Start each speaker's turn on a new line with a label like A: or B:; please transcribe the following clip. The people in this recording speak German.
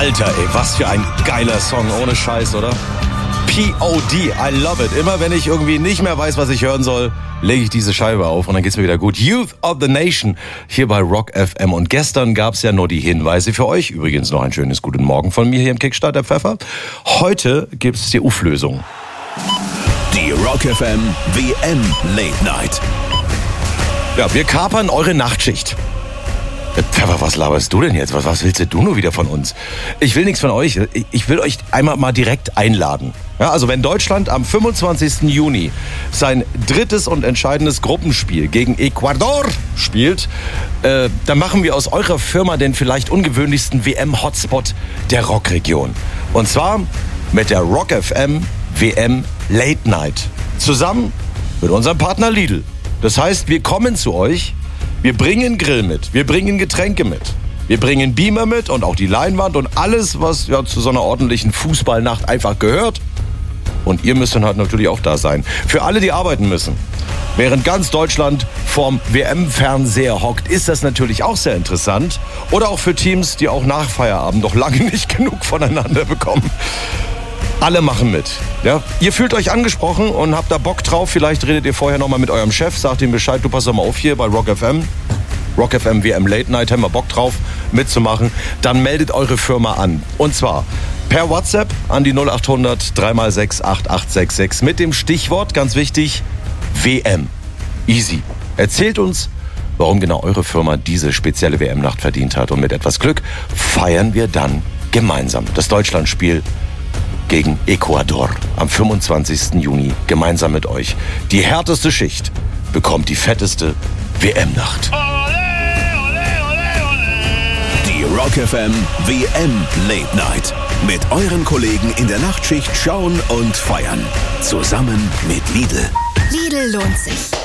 A: Alter, ey, was für ein geiler Song, ohne Scheiß, oder? P.O.D., I love it. Immer wenn ich irgendwie nicht mehr weiß, was ich hören soll, lege ich diese Scheibe auf und dann geht's mir wieder gut. Youth of the Nation hier bei Rock FM. Und gestern gab's ja nur die Hinweise für euch. Übrigens noch ein schönes Guten Morgen von mir hier im Kickstart, der Pfeffer. Heute gibt's die Auflösung.
B: Die Rock FM WM Late Night.
A: Ja, wir kapern eure Nachtschicht. Pfeffer, was laberst du denn jetzt? Was willst du nur wieder von uns? Ich will nichts von euch. Ich will euch einmal mal direkt einladen. Ja, also wenn Deutschland am 25. Juni sein drittes und entscheidendes Gruppenspiel gegen Ecuador spielt, dann machen wir aus eurer Firma den vielleicht ungewöhnlichsten WM-Hotspot der Rockregion. Und zwar mit der Rock FM WM Late Night. Zusammen mit unserem Partner Lidl. Das heißt, wir kommen zu euch. Wir bringen Grill mit, wir bringen Getränke mit, wir bringen Beamer mit und auch die Leinwand und alles, was ja zu so einer ordentlichen Fußballnacht einfach gehört. Und ihr müsst dann halt natürlich auch da sein. Für alle, die arbeiten müssen. Während ganz Deutschland vorm WM-Fernseher hockt, ist das natürlich auch sehr interessant. Oder auch für Teams, die auch nach Feierabend noch lange nicht genug voneinander bekommen. Alle machen mit. Ja? Ihr fühlt euch angesprochen und habt da Bock drauf. Vielleicht redet ihr vorher nochmal mit eurem Chef, sagt ihm Bescheid, du pass doch mal auf hier bei Rock FM. Rock FM WM Late Night, haben wir Bock drauf mitzumachen. Dann meldet eure Firma an. Und zwar per WhatsApp an die 0800 3x6 8866 mit dem Stichwort, ganz wichtig, WM. Easy. Erzählt uns, warum genau eure Firma diese spezielle WM-Nacht verdient hat. Und mit etwas Glück feiern wir dann gemeinsam das Deutschlandspiel gegen Ecuador am 25. Juni gemeinsam mit euch. Die härteste Schicht bekommt die fetteste WM-Nacht.
B: Die Rock FM WM Late Night. Mit euren Kollegen in der Nachtschicht schauen und feiern. Zusammen mit Lidl.
C: Lidl lohnt sich.